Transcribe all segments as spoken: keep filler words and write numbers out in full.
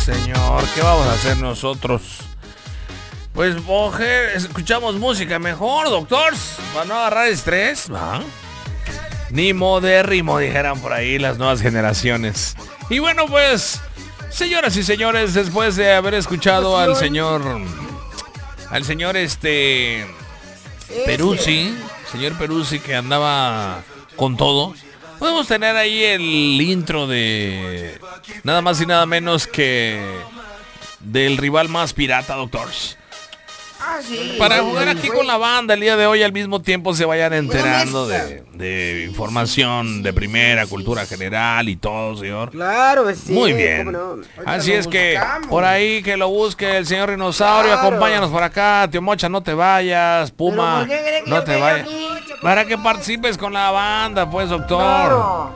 señor, ¿qué vamos a hacer nosotros? Pues, mujer, escuchamos música mejor, doctores, para no agarrar estrés, ¿va? Ni modérrimo, dijeran por ahí las nuevas generaciones. Y bueno, pues, señoras y señores, después de haber escuchado al señor, al señor este, Peruzzi, señor Peruzzi, que andaba con todo, podemos tener ahí el intro de nada más y nada menos que del rival más pirata, doctores. Ah, sí, Para sí, jugar sí, aquí güey. con la banda el día de hoy, al mismo tiempo se vayan enterando de, de información de primera, cultura general y todo, señor. Claro, sí. Muy bien. ¿Cómo no? Ahorita Así lo es que buscamos. por ahí que lo busque el señor Dinosaurio, Claro. acompáñanos por acá, tío Mocha, no te vayas, Puma, ¿Pero por qué cree que no yo te venga vayas. aquí? Para que participes con la banda, pues, doctor. Claro.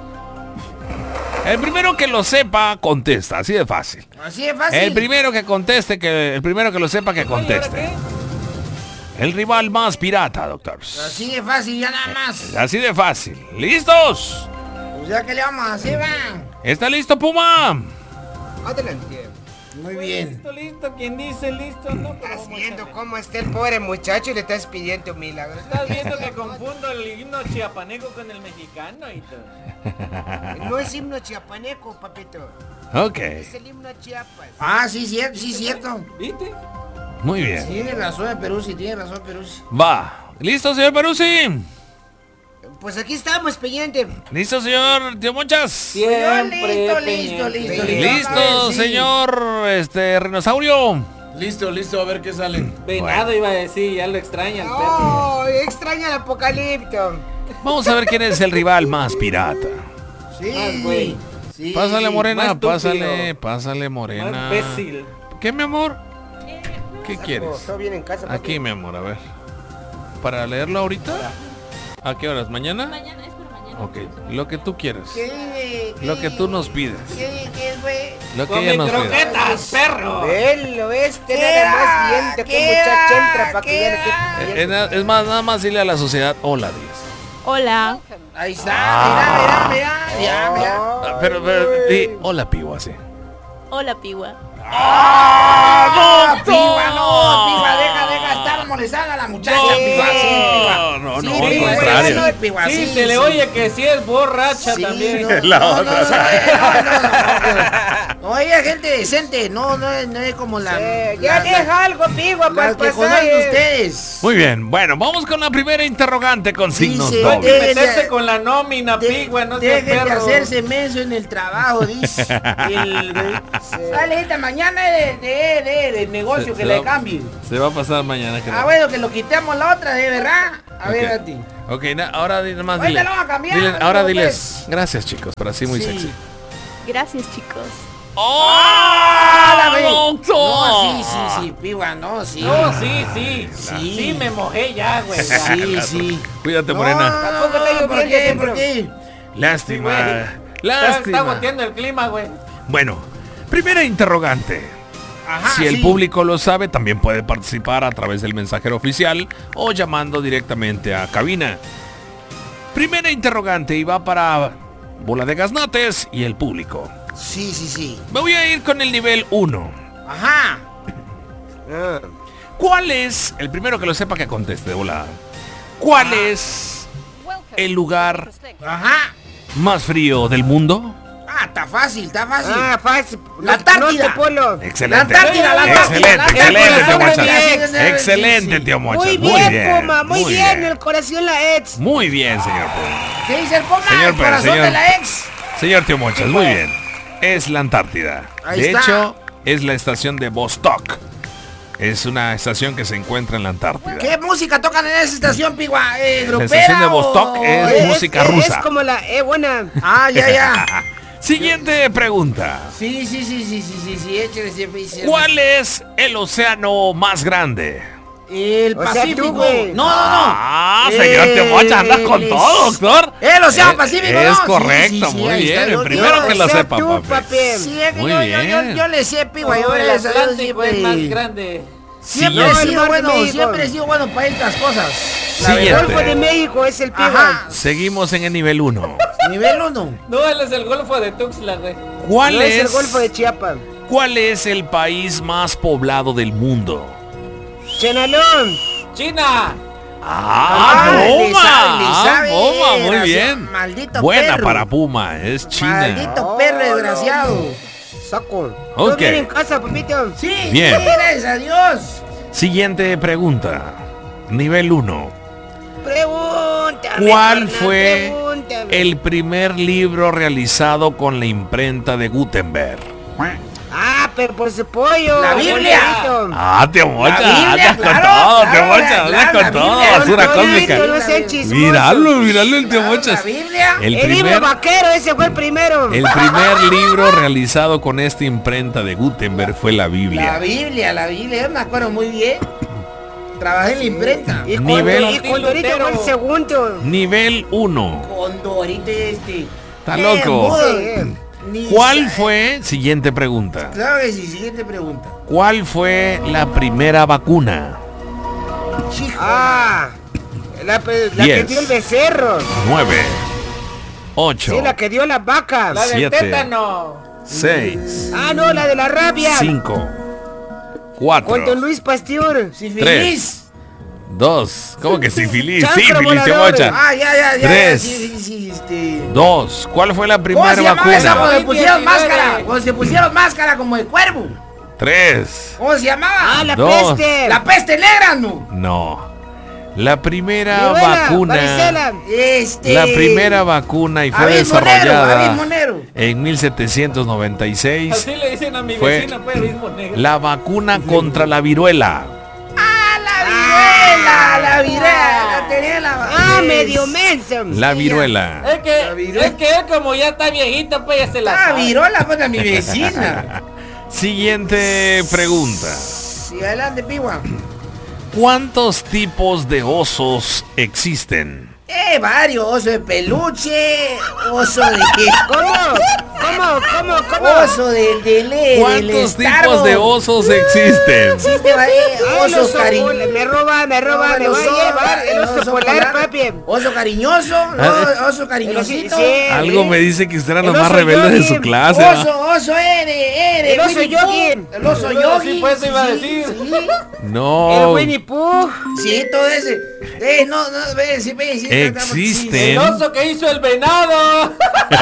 El primero que lo sepa, contesta, así de fácil. Así de fácil. El primero que conteste, que el primero que lo sepa, que conteste. El rival más pirata, doctor. Así de fácil, ya nada más. Así de fácil. ¿Listos? Pues ya que le vamos a hacer, va. ¿Está listo, Puma? Adelante. Muy bien. Listo, listo, quien dice listo, no. pero Estás vamos viendo a ver. cómo está el pobre muchacho y le estás pidiendo un milagro. Estás viendo que confundo el himno chiapaneco con el mexicano y todo. No es himno chiapaneco, papito. Ok. Es el himno Chiapas. Ah, sí, cierto, sí, cierto. ¿Viste? Muy bien. Tiene razón, Peruzzi, tiene razón, Peruzzi. Va. ¿Listo, señor Peruzzi? Pues aquí estamos, pendiente. ¿Listo, señor tío Monchas? Siempre listo, listo, pendiente. listo, ¿Listo, Sí. señor este Rinosaurio? Listo, listo, a ver qué sale. Venado iba a decir, ya lo extraña el perro. Oh, extraña el apocalipto. Vamos a ver quién es el rival más pirata. Sí, Más güey. sí. Pásale, Morena, más estúpido. pásale, pásale, Más Morena. imbécil. ¿Qué, mi amor? ¿Qué quieres? ¿Todo bien en casa, papi? Aquí, mi amor, a ver. ¿Para leerlo ahorita? ¿A qué horas? ¿Mañana? Mañana, es para mañana. Ok, lo que tú quieras. ¿Qué? Lo que tú nos pides. ¿Qué, qué, güey? Lo que Come ella nos pide. croquetas, perro. Velo, este Queda, nada más viendo qué queda, muchacha entra para que ya le queda. quede Eh, bien. eh, Es más, nada más dile a la sociedad, hola, diles. Hola. Ahí está, mira, mira, mira, mira, mira. Ah, pero, pero, di, hola, pivo, así. Hola, Piwa. ¡Ah, Piba, no! Piba, deja, deja, estar molestando a la muchacha, No, Piba, sí, Piba. no, Sí, no, Piba, al sí, contrario. sí, Piba, Sí, sí, se le sí. oye que sí es borracha Sí, también. no, La no, otra. no, no, no, no, no. Oye, gente decente, no, no, es- no es como la... Eh, la- ya la- deja algo, Piba, para la el que conocen pasaje. ustedes. Muy bien, bueno, vamos con la primera interrogante con signos Dice, dobles. de- Meterse con la nómina, De- pigua, no sea dejen de perro. hacerse menso en el trabajo, dice. El, Sale esta mañana de, de, de, de negocio Se- que se le va- cambie. Se va a pasar mañana, creo. Ah, bueno, que lo quitemos la otra, de verdad. A ver, Ok. a ti. Ok, na- ahora di- nada más Ahorita dile. lo vamos a cambiar, Dile- no ahora te diles, preocupes. gracias chicos, pero así muy Sí. sexy. Gracias, chicos. ¡Oh! la ve- doctor! No, sí, sí, sí, piba, no, sí. No, sí, sí. Sí. Sí, me mojé ya, güey. ya. Sí, sí. Cuídate, No, Morena. no, Tampoco no, te digo ¿por bien, qué? que ¿Por te- qué? Lástima. Sí, güey. Está, Lástima. está goteando el clima, güey. Bueno, primera interrogante. Ajá, Si el sí. público lo sabe, también puede participar a través del mensajero oficial o llamando directamente a cabina. Primera interrogante y va para Bola de Gaznates y el público. Sí, sí, sí. Me voy a ir con el nivel uno. Ajá. ¿Cuál es, el primero que lo sepa que conteste de volada, cuál es el lugar Ajá. más frío del mundo? Ah, está fácil, está fácil. Ah, fácil. La Antártida. Norte Polo. Excelente. La Antártida, la Antártida, Excelente, la excelente, Antártida. tío Mochas. Sí, sí, sí. Excelente, tío Mochas. Muy bien, Puma, muy, bien. El corazón la ex. Muy bien, señor Puma. ¿Qué dice el Puma? Señor El Pérez, corazón señor. de la ex. Señor tío Mochas, muy bien. Es la Antártida. Ahí De está. hecho, es la estación de Vostok. Es una estación que se encuentra en la Antártida. ¿Qué música tocan en esa estación, pigua? Eh, La ¿grupera estación de o- Vostok es música es, rusa. Es como la E buena. Ah, ya, ya. Siguiente pregunta. Sí, sí, sí, sí, sí, sí, sí, échale siempre. échale. ¿Cuál es el océano más grande? El O sea, Pacífico. tú, güey. No, no, no. Ah, señor Tío Mocha, anda con El- todo, doctor. El océano Eh, Pacífico, Es ¿no? Sí, correcto, sí, sí, muy ahí está, bien. yo- El primero yo- que lo o sea, sepa, tú, papi. papi. Sí, es que Muy yo, yo, yo, bien. yo le sé, pigua. Yo Oh, el le sé, yo Atlántico es más siempre. grande. Siempre Sí, he es- sido Mar de bueno, México. siempre he sido bueno para estas cosas. La Siguiente. verdad. Golfo de México es el piba. Ajá. Seguimos en el nivel uno. Nivel uno. No, él es el Golfo de Tuxtla, güey. ¿Cuál No es es el Golfo de Chiapas. ¿Cuál es el país más poblado del mundo? Chenalón. China. Ah, Ah, le Puma. sabe, le Ah, sabe, Puma, muy desgraciado. bien. Maldito Buena perro. para Puma, es China. Maldito perro desgraciado. Saco. Ok. ¿Todo bien en casa, papito? Sí, Bien. sí, gracias a Dios. Siguiente pregunta. Nivel uno. Pregúntame. ¿Cuál carnal, fue pregúntame. el primer libro realizado con la imprenta de Gutenberg? Ah, pero por su pollo. La Biblia. bonito. Ah, te mocha, Biblia, andas con claro, todo, te claro, mocha, claro, andas la con todo, Biblia, basura Con todo cósmica. esto, no sean chismosos. Míralo, míralo el te Claro, mochas. la Biblia. El El libro primer, vaquero, ese fue el primero. el primer libro realizado con esta imprenta de Gutenberg fue la La Biblia. Biblia, la Biblia, yo me acuerdo muy bien. Trabajé en la imprenta. Y Nivel- Condorito, y Condorito fue el segundo. Nivel uno. Con Dorito este. Está Eh, loco. mudo. Sí. Ni ¿Cuál sa- fue? Siguiente pregunta. Claro que sí, siguiente pregunta. ¿Cuál fue la primera vacuna? Chijo. Ah, la, pe- la que Diez. dio el becerro. nueve, ocho, Sí, la que dio las vacas. La del Siete. tétano. seis, Ah, no, la de la rabia. cinco, Con cuatro, don Luis Pasteur. Sí, tres. feliz. dos. ¿Cómo que sífilis? Chancro Sífilis, te volador. mocha. Ah, ya, ya, ya. Tres. Sí, sí, sí, este. Dos. ¿Cuál fue la ¿Cómo primera se llamaba esa cuando vacuna? se pusieron Diecinueve. máscara? Cuando se pusieron máscara como de cuervo. Tres. ¿Cómo se llamaba? Ah, la Dos. peste. La peste negra, ¿no? No. La primera Viruela, vacuna. varicela. Este. La primera vacuna y fue Abismo negro, desarrollada abismo negro. en mil setecientos noventa y seis. Así le dicen a mi Fue vecina, pues, mismo negro. La vacuna contra la viruela. Ah, la viruela, la viruela. La tenía la Ah, es- medio menso. La viruela. Es La que, viruela. es que él como ya está viejito, pues ya se la Ah, sabe. virola contra mi vecina. Siguiente pregunta. Sí, adelante, Piwa. ¿Cuántos tipos de osos existen? Eh, varios, oso de peluche, oso de ¿Cómo? ¿Cómo? ¿Cómo? ¿Cómo? oso de, de, de ¿Cuántos tipos de osos existen? Existe, va, eh, Ay, el oso oso cariñoso. polar, me roba, me roba, me va a llevar el oso polar, papi. Oso cariñoso, no, Ah, oso cariñosito. Sí, Algo sí. me dice que usted era El lo más oso rebelde de yogi. su clase. ¿va? Oso, oso, ere, ere. El oso Winnie yogi. Pooh, El oso Sí, yogi. pues, te iba a sí, decir. Sí, El No. Winnie Pooh. sí, todo ese. Eh, no, no, ve, sí, ve, sí. Existe. El oso que hizo el venado.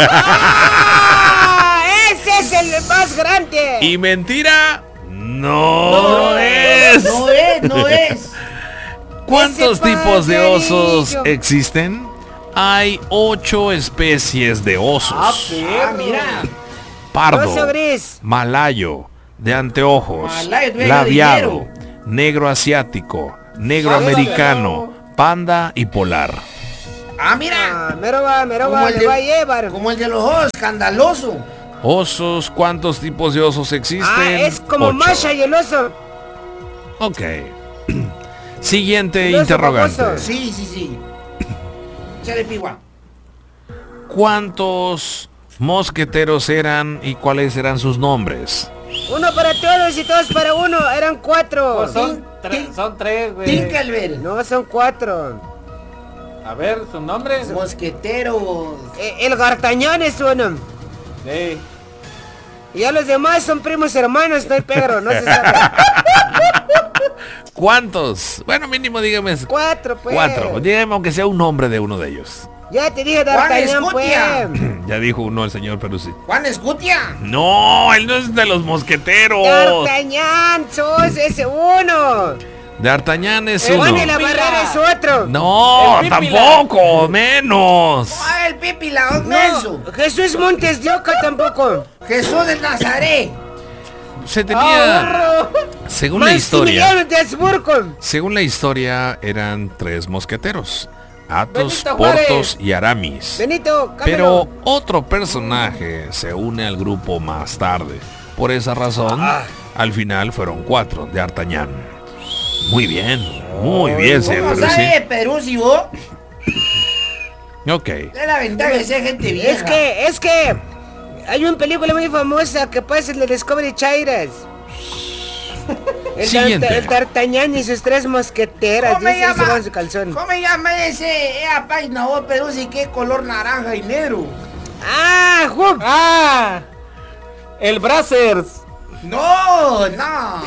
¡Ah! Ese es el más grande. Y mentira, no, es. No es, no es. ¿Cuántos Ese tipos de osos pajarillo. existen? Hay ocho especies de osos. Ah, mira. Pardo, Oso gris. malayo, de anteojos, Malayo, dueño de labiado, dinero. negro asiático, negro Ah, americano, panda y polar. Ah, mira. Ah, me roba, me roba, Como el me de- va a llevar. Como el de los ojos, escandaloso. Osos, ¿cuántos tipos de osos existen? Ah, es como Ocho. Masha y el oso. Ok. Siguiente El oso interrogante. famoso. Sí, sí, sí. Échale, Piwa. ¿Cuántos mosqueteros eran y cuáles eran sus nombres? Uno para todos y todos para uno. Eran cuatro. Pues son, Tin- tres, tin- son tres, güey. Tinkelberg. No, son cuatro. A ver, su nombre. Mosqueteros. Eh, el Gartañón es uno. Sí. Y ya los demás son primos hermanos, no hay pero, no se sabe. ¿Cuántos? Bueno, mínimo dígame. Cuatro, pues. Cuatro. Dígame aunque sea un nombre de uno de ellos. Ya te dije Juan D'Artagnan, pues. Escutia. Ya dijo uno el señor Peruzzi. Juan Escutia. No, él no es de los mosqueteros. D'Artagnan, sos ese uno. D'Artagnan es Eh, uno. Juan de la Barrera es otro. No, El Pípila. tampoco, menos. Ah, el Pipi, la No, menso. Jesús Montes de Oca tampoco. Jesús de Nazaret. Se tenía, según la historia, Maximiliano de Habsburgo. según la historia eran tres mosqueteros, Athos, Benito Juárez. Porthos y Aramis. Benito, Pero cámelo. otro personaje se une al grupo más tarde. Por esa razón, al final fueron cuatro, de D'Artagnan. Muy bien, muy bien, señor ¿Cómo Peruzzi. sabe Peruzzi vos? Ok. Es la ventaja de ser gente vieja. Es que, es que hay una película muy famosa que pasa en el Discovery Chairas. El, Siguiente. D'Art- el D'Artagnan y sus tres mosqueteras. ¿Cómo me Dice, llama? en su calzón. ¿Cómo me llama ese esa página vos, Peruzzi? ¿Qué color naranja y negro? Ah, Jup. Ah, el Brazzers. No, no.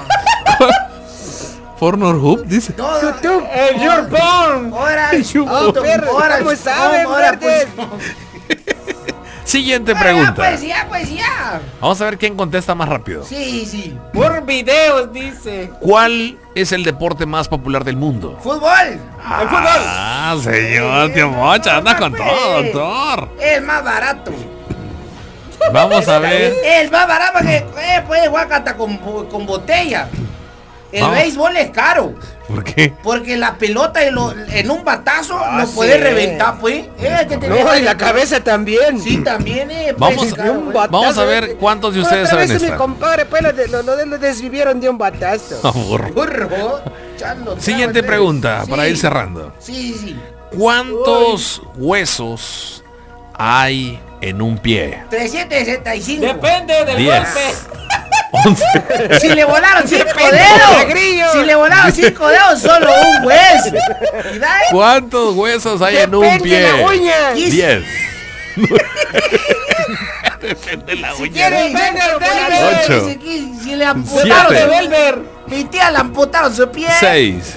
Pornhub, dice. No, YouTube. El Your Porn. Orange. Oh, perro, ¿cómo saben, verdes? Siguiente Ya, pregunta. pues ya, pues ya. Vamos a ver quién contesta más rápido. Sí, sí. Por videos, dice. ¿Cuál es el deporte más popular del mundo? Fútbol. El fútbol. Ah, señor tío Mocha, anda con todo, doctor. Es más barato. Vamos a ver. Es más barato que eh, puede jugar hasta con, con botella. El Vamos. béisbol es caro. ¿Por qué? Porque la pelota en, lo- en un batazo Ah, lo sí. puede reventar, pues. Eh, que te No, deja- y la cabeza también. Sí, también, eh. Vamos- pues, caro, Un pues. batazo, Vamos a ver eh. cuántos de Otra ustedes saben vez mi esta. compadre, pues lo, de- lo, lo, lo desvivieron de un batazo. Aburro. Burro, echando Siguiente trago, pregunta sí. para ir cerrando. Sí, sí. ¿Cuántos huesos hay en un pie? trescientos sesenta y cinco. Depende del Diez. golpe. once. Si le volaron cinco Depende dedos. del grillo. Si le volaron cinco dedos, solo un hueso. ¿Y da, eh? ¿Cuántos huesos hay en un Depende pie? de la uña. Diez. Depende de la uña. quiere- Depende Ocho. del Ocho. Si, si- si le amputaron Siete. su Devolver. Mi tía le amputaron su pie. Seis.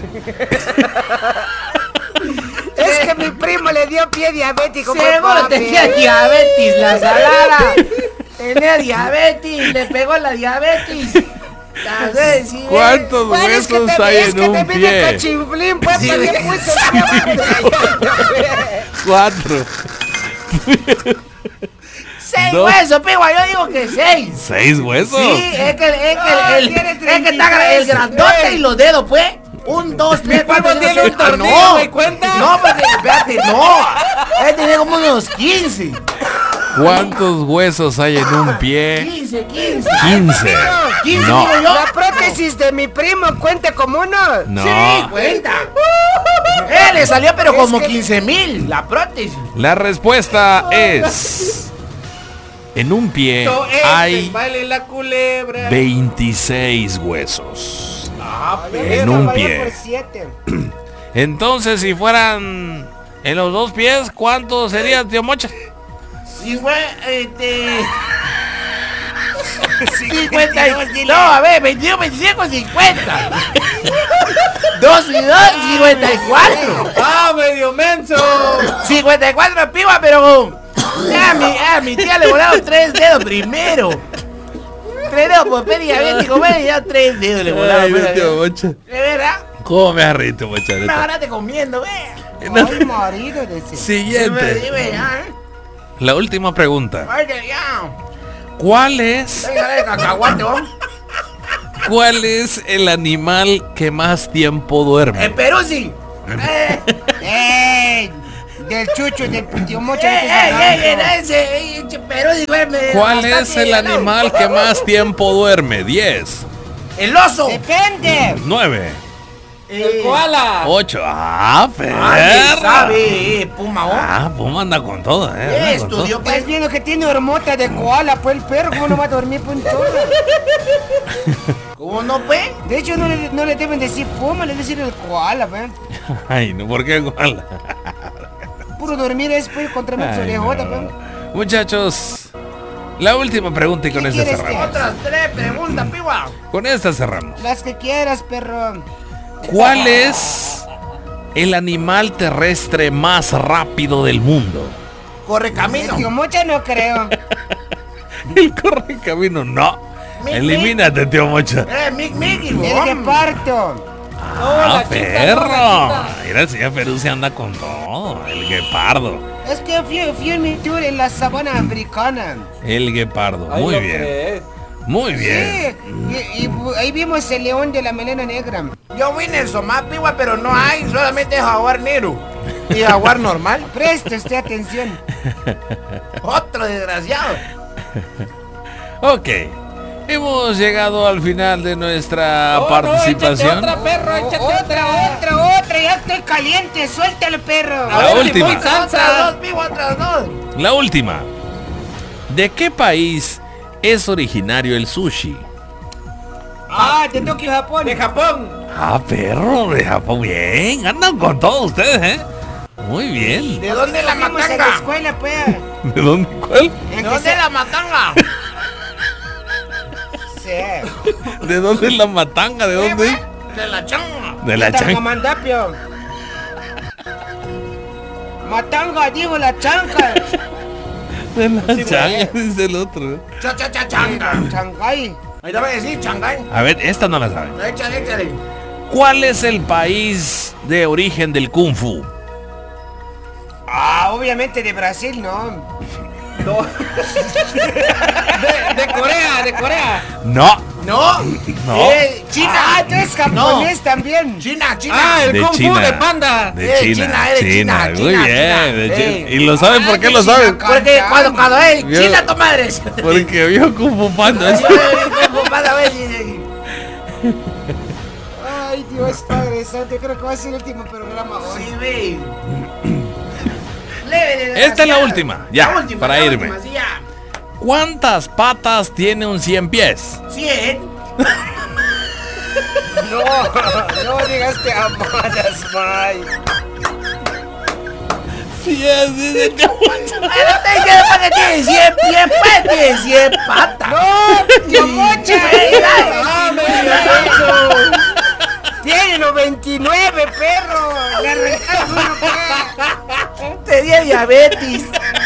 Es que mi primo le dio pie diabético. por Seguro papi. tenía diabetes, la salada. Tenía diabetes, le pegó la diabetes. Ya sé, sí, eh. ¿Cuántos Bueno, es que huesos te- hay es en que te un viene pie? cachinflín, pues, Sí, también ve. puso diabetes. Cuatro. Seis Dos. huesos, pigua, yo digo que seis. ¿Seis huesos? Sí, es que, es que Ah, el, el- tiene es que está treinta y tres, el grandote y los dedos, pues. Un, dos, tres, cuatro, primo cinco, tiene seis. un Ah, tornillo, no. ¿me cuenta? No, porque, espérate, no. Él tiene como unos quince. ¿Cuántos huesos hay en un pie? quince, quince. quince. quince, No. digo yo. La prótesis de mi primo cuenta como uno. No. Sí, cuenta. Eh, le salió pero Es como que- quince mil la prótesis. La respuesta es... En un pie To- este, hay Vale la culebra. veintiséis huesos. Ah, En un Vaya pie. por siete. Entonces, si fueran en los dos pies, ¿cuánto sería, tío Mocha? Sí, güey, este... cincuenta y... No, a ver, veintidós, veinticinco, cincuenta. dos y dos, cincuenta y cuatro. Ah, medio menso. cincuenta y cuatro piba, pero... A mi, a mi tía le volaron tres dedos primero. Tres dedos por pie diabético, güey, ya tres dedos le volaron. Ay, pues, tío Mocha. ¿De verdad? ¿Cómo me has reído, tío Mocha? Me neta? agarraste comiendo, güey. Ay, marido de ese. Dime, Siguiente. dime, ya, ¿eh? La última pregunta. Oye, ya. ¿Cuál es, Venga, el cacahuate, ¿no? cuál es el animal que más tiempo El duerme? Perú sí. Eh, ¡Ey! Del chucho, del tío Mocha. no ey, te ey, hagas. ey, ey, ese, ese Perú sí duerme. ¿Cuál bastante es el bien, ¿no? animal que más tiempo duerme? Diez. El oso. Depende. Nueve. El koala. Ocho. Ah, Ay, perro. sabe, eh, Puma, ¿oh? Ah, Puma anda con todo, eh. Eh, anda con todo. estudió Estás pues. viendo que tiene hormota de koala, pues el perro, ¿cómo no va a dormir por todo? ¿Cómo no, pues? De hecho, no le, no le deben decir puma, le deben decir el koala, pues. Ay, no, ¿por qué igual? Puro dormir es pues contra mi Ay, orejota, no. pues. Muchachos, la última pregunta y con ¿Qué esta quieres, cerramos. Otras tres preguntas, piba. Con esta cerramos. Las que quieras, perro. ¿Cuál es el animal terrestre más rápido del mundo? Corre El camino. tío Mocha no creo. El correcamino, no. Mi- Elimínate, tío Mocha. Eh, Mick Mickey, El ¿no? guepardo. Ah, la quita, perro. no, la Mira, el señor Perú se anda con todo. El guepardo. Es que fui, fui en mi tour en la sabana africana. El guepardo. Ahí Muy lo bien. crees. Muy bien. Sí, y, y ahí vimos el león de la melena negra. Yo vine en Somá, piba, pero no hay, solamente jaguar negro. Y jaguar normal. Preste usted atención. Otro desgraciado. Ok. Hemos llegado al final de nuestra Oh, no, participación. échate otra, perro, échate Otra, otra. otra, otra, ya estoy caliente, suéltalo, perro. La A ver si última. voy salsa. Otras dos, piba, otras dos. La última. ¿De qué país es originario el sushi? Ah, de Tokio, Japón. De Japón. Ah, perro, de Japón. Bien, andan con todos ustedes, ¿eh? Muy bien. ¿De dónde la Fuimos a la matanga? escuela, pues. ¿De dónde? ¿Cuál? ¿De dónde la matanga? sé. ¿De dónde es la matanga? ¿De dónde? De la changa. De la changa. Tangamandapio. Matanga, digo la chanca. De la changa, dice el otro. Cha, cha, cha, changa. Changay. Ahí te voy a decir, changay. A ver, esta no la saben. Échale, échale. ¿Cuál es el país de origen del Kung Fu? Ah, obviamente de Brasil, ¿no? No. De, de Corea, de Corea. No. No. No. Eh, China. Ah, entonces japonés también. China, China. Ah, el De Kung Fu China. de panda. De Eh, China, China, eh, de China, China, muy China, bien. de China. China. Eh. ¿Y lo saben Ah, por qué de lo China, saben? ca- Porque cuando, cuando, eh, Yo- China, tu madre. Porque vio Kung Fu Panda. Ay, pues, para ver, y- Ay, Dios Padre Santo, yo creo que va a ser el último programa hoy. Sí, ve. Leve, Esta es la ya. última, ya, La última, para la irme. última, sí, ya. ¿Cuántas patas tiene un cien pies? Cien. No, no digas te amadas, May. Cien, dice. Pero te dije para que tiene cien pies, pues, tiene cien patas. ¡No! ¡Tío Mocha! Ah, me ¡Tiene noventa y nueve, perro! ¡Le arrancaron uno, pues! Tenía diabetes.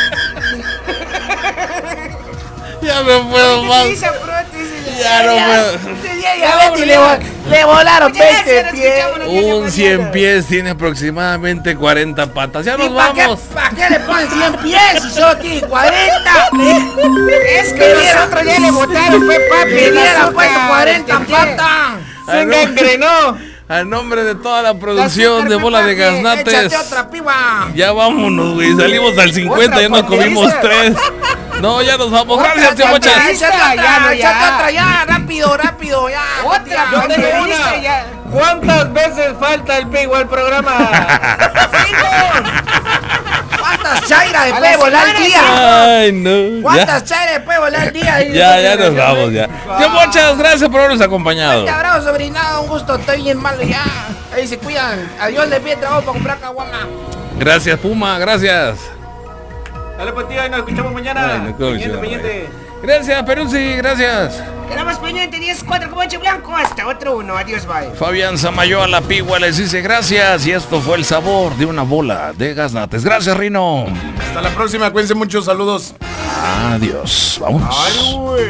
Ya no puedo más. Utiliza prótesis. Ya no puedo. Tenía diabetes y le, vo- le volaron Muchas gracias, veinte nos pies. escuchamos los días de Un cien mañana. pies tiene aproximadamente cuarenta patas. Ya ¿Y nos para qué, vamos. pa' qué le ponen cien pies si solo tiene cuarenta? Es que nosotros ya le votaron, pues, papi. Le el hubieran azúcar, puesto cuarenta ¿entendés? patas. Se engangrenó. A nombre de toda la producción azúcar, de Bola de papi, Gaznates. Échate otra piba. Ya vámonos, güey. Salimos al cincuenta, Otra ya nos comimos panelista. tres. No, ya nos vamos. Otra Gracias, tío Mochas. panelista. Échate otra, Ya, no, ya. échate otra, ya, rápido, rápido, ya. Otra, Yo tengo panelista, una. ya. ¿Cuántas veces falta el pigo al programa? ¿Cuántas chairas de A puede la volar al semana, día? Ay, no. Ya, ¿Cuántas chairas de puede volar al día? ya, ya nos vamos, ya. Tío Mochas, gracias por habernos acompañado. Un abrazo, sobrinado, un gusto, estoy bien malo ya. Ahí se cuidan. Adiós, le pide trabajo para comprar caguama. Gracias, Puma, gracias. Dale, pues, tío, ahí nos escuchamos mañana. Ay, no creo que Pendiente, sea, pendiente. Gracias, Peruzzi, gracias. Quedamos pendientes diez cuatro como ocho blanco. Hasta otro uno. Adiós, bye. Fabián Samayoa La Pigua les dice gracias. Y esto fue el sabor de una bola de gaznates. Gracias, Rino. Hasta la próxima, cuídense mucho, saludos. Adiós. Vámonos. Ay, güey.